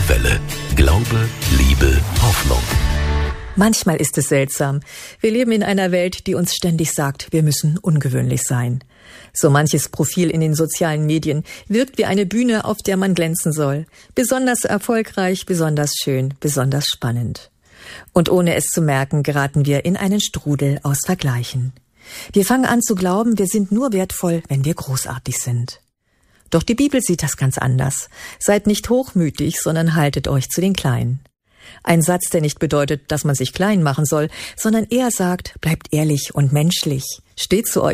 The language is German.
Dauerwelle. Glaube, Liebe, Hoffnung. Manchmal ist es seltsam. Wir leben in einer Welt, die uns ständig sagt, wir müssen ungewöhnlich sein. So manches Profil in den sozialen Medien wirkt wie eine Bühne, auf der man glänzen soll. Besonders erfolgreich, besonders schön, besonders spannend. Und ohne es zu merken, geraten wir in einen Strudel aus Vergleichen. Wir fangen an zu glauben, wir sind nur wertvoll, wenn wir großartig sind. Doch die Bibel sieht das ganz anders. Seid nicht hochmütig, sondern haltet euch zu den Kleinen. Ein Satz, der nicht bedeutet, dass man sich klein machen soll, sondern eher sagt, bleibt ehrlich und menschlich. Steht zu euch